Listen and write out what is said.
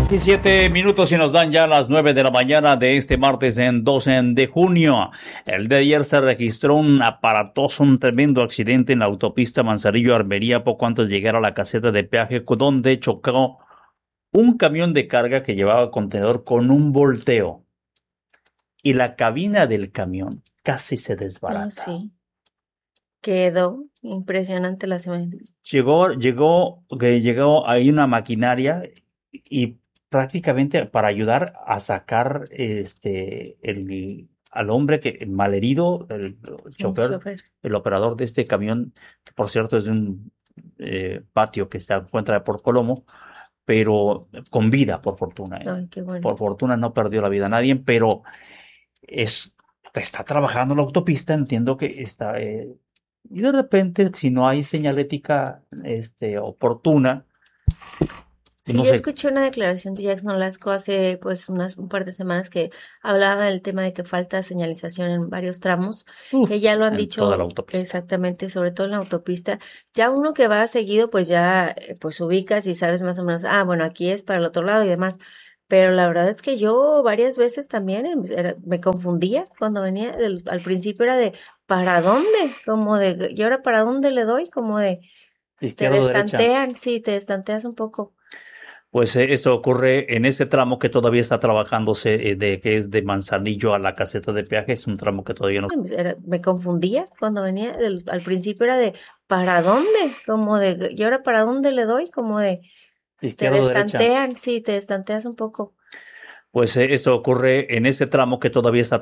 27 minutos y nos dan ya las 9 de la mañana de este martes en 12 de junio. El día de ayer se registró un aparatoso, un tremendo accidente en la autopista Manzanillo-Armería poco antes de llegar a la caseta de peaje, donde chocó un camión de carga que llevaba contenedor con un volteo y la cabina del camión casi se desbarata. Sí, quedó impresionante las imágenes. Llegó ahí una maquinaria y prácticamente para ayudar a sacar al hombre malherido, el El chofer, chofer. el operador de este camión, que por cierto es de un patio que se encuentra por Colomo, pero con vida, por fortuna. Ay, qué bueno. Por fortuna no perdió la vida nadie, pero es, está trabajando la autopista, entiendo que está, y de repente, si no hay señalética, oportuna, Sí, no yo sé. escuché una declaración de Jackson Nolasco hace pues un par de semanas que hablaba del tema de que falta señalización en varios tramos, que ya lo han En toda la dicho autopista. exactamente, sobre todo en la autopista. Ya uno que va seguido, pues ya pues ubicas y sabes más o menos, ah, bueno, aquí es para el otro lado y demás. Pero la verdad es que yo varias veces también me confundía cuando venía, al principio era de, ¿para dónde? Como de, ¿y ahora para dónde le doy? Como de, te Izquierda o derecha. destantean, sí, te destanteas un poco. Pues esto ocurre en ese tramo que todavía está trabajándose, que es de Manzanillo a la caseta de peaje. Es un tramo que todavía no. Me confundía cuando venía, al principio era de, ¿para dónde? Como de, ¿y ahora para dónde le doy? Como de, te Izquierda o derecha. destantean, sí, te destanteas un poco. Pues esto ocurre en ese tramo que todavía está